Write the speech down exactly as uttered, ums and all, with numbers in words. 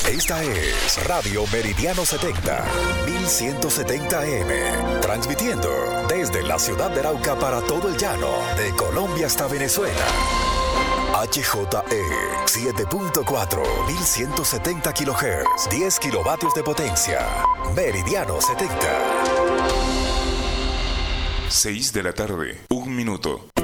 Esta es Radio Meridiano setenta, mil ciento setenta A M, transmitiendo desde la ciudad de Arauca para todo el llano, de Colombia hasta Venezuela. H J E siete punto cuatro, mil ciento setenta kilohertz, diez kilovatios de potencia. Meridiano setenta. seis de la tarde, un minuto.